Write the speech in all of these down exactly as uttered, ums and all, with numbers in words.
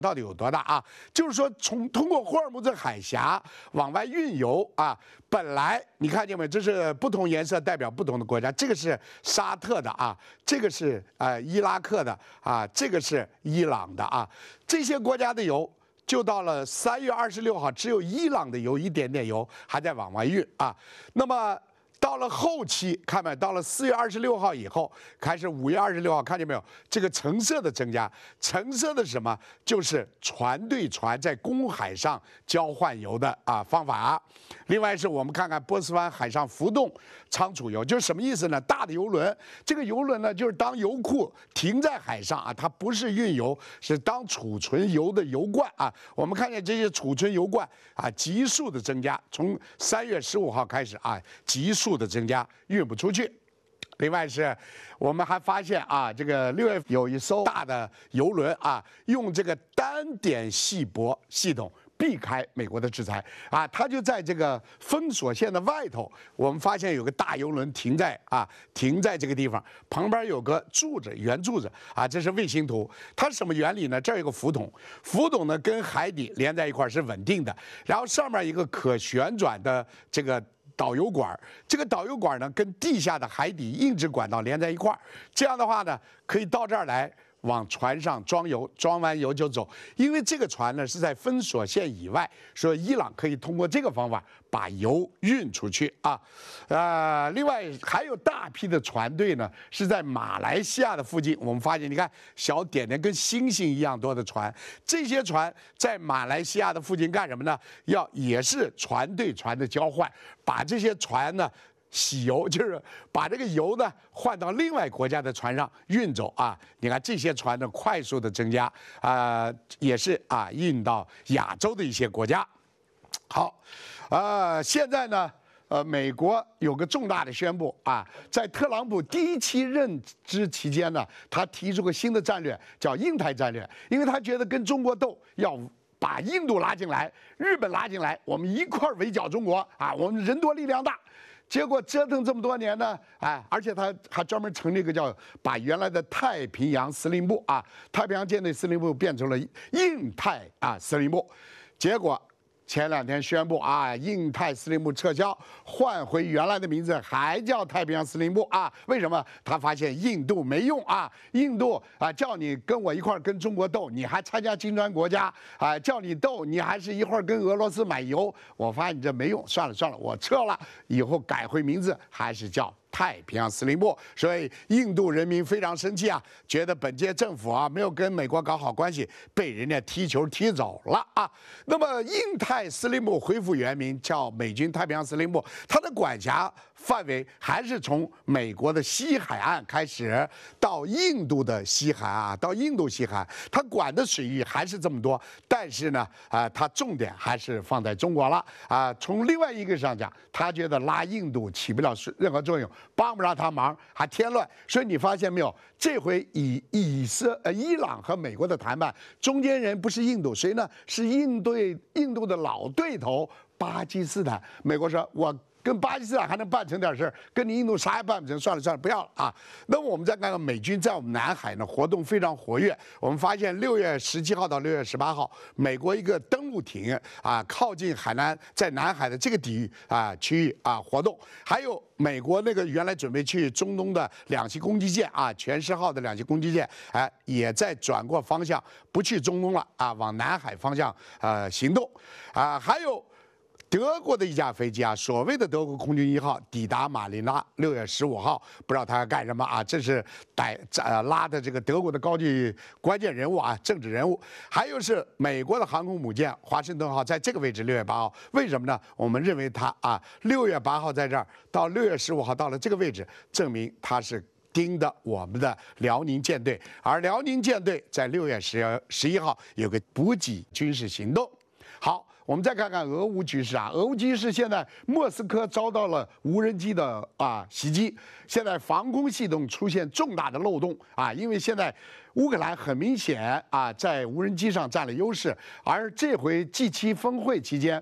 到底有多大啊？就是说，从通过霍尔木兹海峡往外运油啊，本来你看见没？这是不同颜色代表不同的国家，这个是沙特的啊，这个是呃伊拉克的啊，这个是伊朗的啊，这些国家的油。 就到了三月二十六号，只有伊朗的油一点点油还在往外运啊。那么到了后期，看没？到了四月二十六号以后，开始五月二十六号，看见没有？这个橙色的增加，橙色的是什么？就是船对船在公海上交换油的啊方法。另外是我们看看波斯湾海上浮动仓储油，就是什么意思呢？大的油轮，这个油轮呢，就是当油库停在海上啊，它不是运油，是当储存油的油罐啊。我们看见这些储存油罐啊，急速的增加，从三月十五号开始啊，急速的增加，运不出去。另外是，我们还发现啊，这个六月有一艘大的油轮啊，用这个单点细泊系统。 避开美国的制裁啊，它就在这个封锁线的外头。我们发现有个大油轮停在啊，停在这个地方，旁边有个柱子，圆柱子啊，这是卫星图。它是什么原理呢？这儿有个浮筒，浮筒呢跟海底连在一块是稳定的，然后上面一个可旋转的这个。 导油管，这个导油管呢，跟地下的海底硬质管道连在一块儿，这样的话呢，可以到这儿来往船上装油，装完油就走。因为这个船呢是在封锁线以外，所以伊朗可以通过这个方法把油运出去啊。呃，另外还有大批的船队呢是在马来西亚的附近，我们发现，你看小点点跟星星一样多的船，这些船在马来西亚的附近干什么呢？要也是船对船的交换。 把这些船呢洗油，就是把这个油呢换到另外国家的船上运走啊。你看这些船呢快速的增加啊、呃，也是啊运到亚洲的一些国家。好，呃，现在呢，呃，美国有个重大的宣布啊，在特朗普第一期任职期间呢，他提出个新的战略，叫印太战略，因为他觉得跟中国斗要。 把印度拉进来，日本拉进来，我们一块儿围剿中国啊！我们人多力量大，结果折腾这么多年呢，哎，而且他还专门成立一个叫把原来的太平洋司令部啊，太平洋舰队司令部变成了印太啊司令部，结果。 前两天宣布啊，印太司令部撤销，换回原来的名字，还叫太平洋司令部啊？为什么？他发现印度没用啊，印度啊，叫你跟我一块儿跟中国斗，你还参加金砖国家啊？叫你斗，你还是一会儿跟俄罗斯买油，我发现你这没用，算了算了，我撤了，以后改回名字，还是叫。 太平洋司令部，所以印度人民非常生气啊，觉得本届政府啊没有跟美国搞好关系，被人家踢球踢走了啊。那么印太司令部恢复原名叫美军太平洋司令部，它的管辖范围还是从美国的西海岸开始到印度的西海岸，到印度西海岸，它管的水域还是这么多，但是呢，啊、呃，它重点还是放在中国了啊、呃。从另外一个上讲，他觉得拉印度起不了任何作用。 帮不上他忙，还添乱，所以你发现没有？这回以以色呃伊朗和美国的谈判，中间人不是印度，谁呢？是印度印度的老对头巴基斯坦。美国说，我。 跟巴基斯坦还能办成点事儿，跟你印度啥也办不成，算了算了，不要了啊。那么我们再看看美军在我们南海呢活动非常活跃。我们发现六月十七号到六月十八号，美国一个登陆艇啊靠近海南，在南海的这个底域啊区域啊活动，还有美国那个原来准备去中东的两栖攻击舰啊全世号的两栖攻击舰，哎、啊、也在转过方向，不去中东了啊，往南海方向呃行动啊，还有。 德国的一架飞机啊，所谓的德国空军一号抵达马尼拉，六月十五号，不知道他要干什么啊？这是带呃拉的这个德国的高级关键人物啊，政治人物。还有是美国的航空母舰华盛顿号，在这个位置，六月八号，为什么呢？我们认为它啊，六月八号在这儿，到六月十五号到了这个位置，证明它是。 盯的我们的辽宁舰队，而辽宁舰队在六月十十一号有个补给军事行动。好，我们再看看俄乌局势啊，俄乌局势现在莫斯科遭到了无人机的啊袭击，现在防空系统出现重大的漏洞啊，因为现在乌克兰很明显啊在无人机上占了优势，而这回 G 七峰会期间。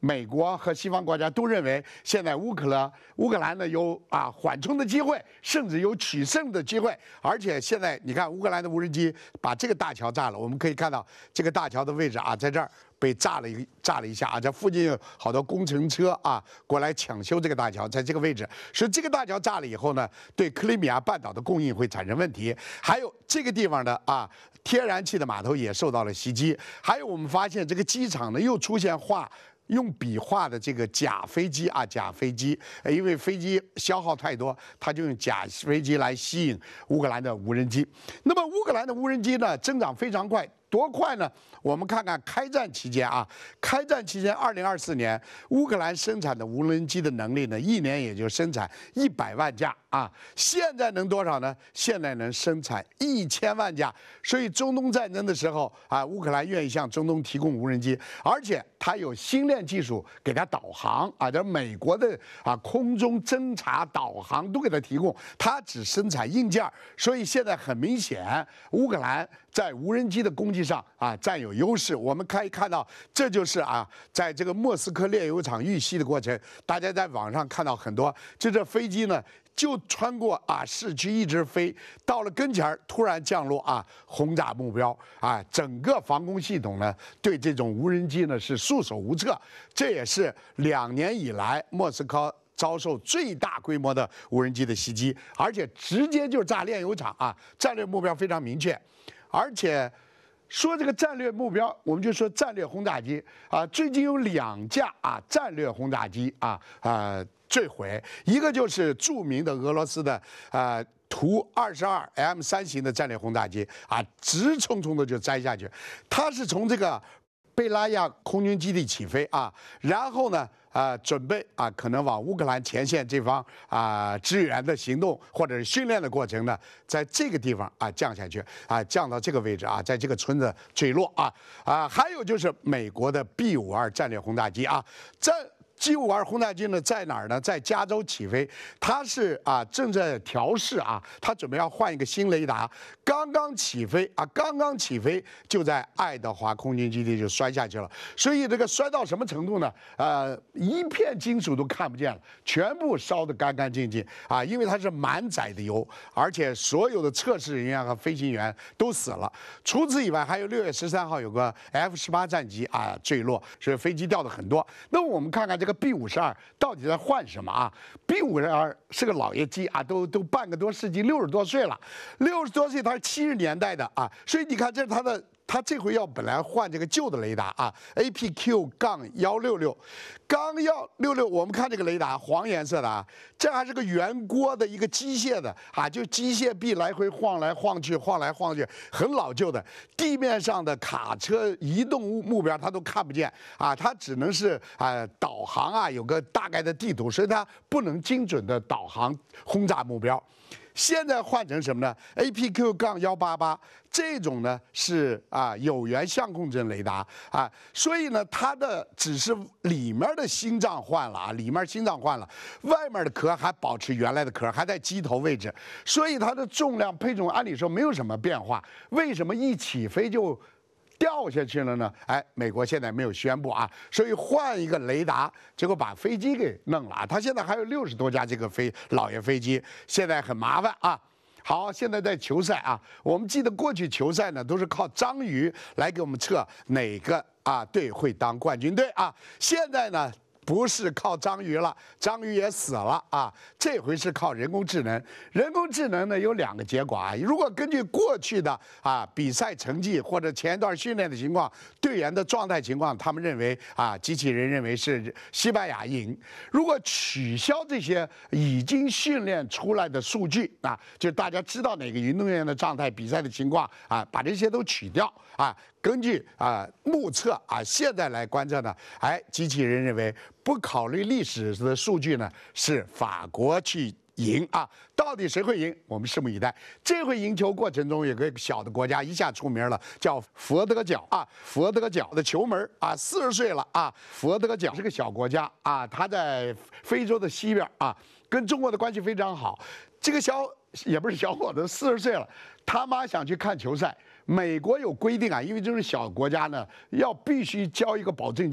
美国和西方国家都认为，现在乌克兰乌克兰呢有啊缓冲的机会，甚至有取胜的机会。而且现在你看，乌克兰的无人机把这个大桥炸了，我们可以看到这个大桥的位置啊，在这儿被炸了一炸了一下啊，这附近有好多工程车啊过来抢修这个大桥，在这个位置。所以这个大桥炸了以后呢，对克里米亚半岛的供应会产生问题。还有这个地方的啊天然气的码头也受到了袭击。还有我们发现这个机场呢又出现画。用笔画的这个假飞机啊，假飞机，因为飞机消耗太多，他就用假飞机来吸引乌克兰的无人机。那么乌克兰的无人机呢，增长非常快。多快呢？我们看看开战期间啊，开战期间，二零二四年乌克兰生产的无人机的能力呢，一年也就生产一百万架啊。现在能多少呢？现在能生产一千万架。所以中东战争的时候啊，乌克兰愿意向中东提供无人机，而且它有星链技术给它导航啊，这美国的啊空中侦察导航都给它提供，它只生产硬件。所以现在很明显，乌克兰在无人机的攻击上啊占有优势。我们可以看到，这就是啊，在这个莫斯科炼油厂遇袭的过程，大家在网上看到很多，就这飞机呢就穿过啊市区一直飞，到了跟前儿突然降落啊，轰炸目标啊，整个防空系统呢对这种无人机呢是束手无策。这也是两年以来莫斯科遭受最大规模的无人机的袭击，而且直接就炸炼油厂啊，战略目标非常明确。而且说这个战略目标，我们就说战略轰炸机啊，最近有两架啊战略轰炸机啊啊坠毁，一个就是著名的俄罗斯的啊图二十二 M 三型的战略轰炸机啊，直冲冲的就栽下去，它是从这个贝拉亚空军基地起飞啊，然后呢。啊、呃，准备啊，可能往乌克兰前线这方啊、呃、支援的行动或者是训练的过程呢，在这个地方啊降下去啊，降到这个位置啊，在这个村子坠落啊啊，还有就是美国的 B 五二战略轰炸机啊，在。G 五二轰炸机呢在哪儿呢？在加州起飞，它是啊正在调试啊，它准备要换一个新雷达，刚刚起飞啊，刚刚起飞就在爱德华空军基地就摔下去了。所以这个摔到什么程度呢？呃，一片金属都看不见了，全部烧得干干净净啊，因为它是满载的油，而且所有的测试人员和飞行员都死了。除此以外，还有六月十三号有个 F 十八战机啊坠落，所以飞机掉的很多。那么我们看看这个。B 五十二到底在换什么啊 ？B 五十二是个老爷机啊，都都半个多世纪，六十多岁了，六十多岁，它是七十年代的啊，所以你看这是它的。它这回要本来换这个旧的雷达啊 ，A P Q 杠幺六六，杠幺六六，我们看这个雷达黄颜色的啊，这还是个圆锅的一个机械的啊，就机械臂来回晃来晃去，晃来晃去，很老旧的。地面上的卡车移动目标它都看不见啊，它只能是啊导航啊，有个大概的地图，所以它不能精准的导航轰炸目标。现在换成什么呢 ？A P Q 杠幺八八这种呢是啊有源相控阵雷达啊，所以呢它的只是里面的心脏换了啊，里面心脏换了，外面的壳还保持原来的壳，还在机头位置，所以它的重量配重按理说没有什么变化，为什么一起飞就？掉下去了呢？哎，美国现在没有宣布啊，所以换一个雷达，结果把飞机给弄了啊。他现在还有六十多架这个飞老爷飞机，现在很麻烦啊。好，现在在球赛啊，我们记得过去球赛呢都是靠章鱼来给我们测哪个啊队会当冠军队啊，现在呢。不是靠章鱼了，章鱼也死了啊！这回是靠人工智能。人工智能呢有两个结果啊，如果根据过去的啊比赛成绩或者前一段训练的情况、队员的状态情况，他们认为啊机器人认为是西班牙赢。如果取消这些已经训练出来的数据啊，就大家知道哪个运动员的状态、比赛的情况啊，把这些都取掉啊。根据啊目测啊，现在来观测呢，哎，机器人认为不考虑历史的数据呢，是法国去赢啊。到底谁会赢？我们拭目以待。这回赢球过程中，有个小的国家一下出名了，叫佛得角啊，佛得角的球门啊，四十岁了啊，佛得角是个小国家啊，他在非洲的西边啊，跟中国的关系非常好。这个小也不是小伙子，四十岁了，他妈想去看球赛。美国有规定啊，因为这是小国家呢，要必须交一个保证金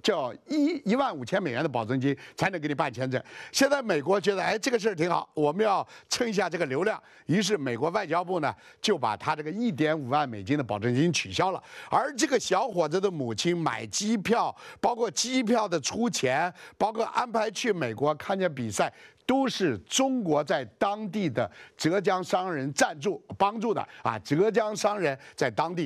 叫一一万五千美元的保证金才能给你办签证。现在美国觉得，哎，这个事儿挺好，我们要蹭一下这个流量，于是美国外交部呢就把他这个一点五万美金的保证金取消了。而这个小伙子的母亲买机票，包括机票的出钱，包括安排去美国看见比赛，都是中国在当地的浙江商人赞助帮助的啊，浙江商人在当地。